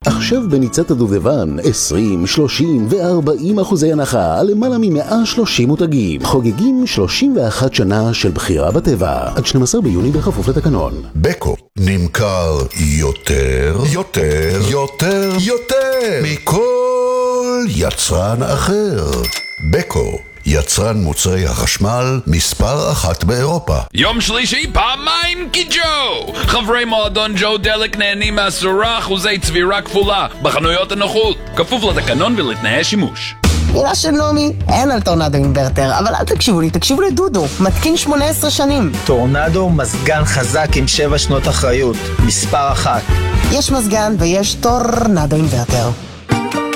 עכשיו בניצת הדובדבן 20, 30 ו-40% הנחה על למעלה מ-130 מותגים. חוגגים 31 שנה של בחירה בטבע. עד 12 ביוני בכפוף לתקנון. בקו נמכר יותר מכל יצרן אחר. בקו, יצרן מוצרי החשמל מספר 1 באירופה. יום שלישי פעמיים קיג'ו! חברי מועדון ג'ו דלק נהנים מ10% צבירה כפולה בחנויות הנוחות, כפוף לתקנון ולתנאי שימוש. מילה של נעמי, אין על טורנדו אינברטר, אבל אל תקשיבו לי, תקשיבו לדודו, מתקין 18 שנים. טורנדו מזגן חזק עם 7 שנות אחריות, מספר 1. יש מזגן ויש טורנדו אינברטר.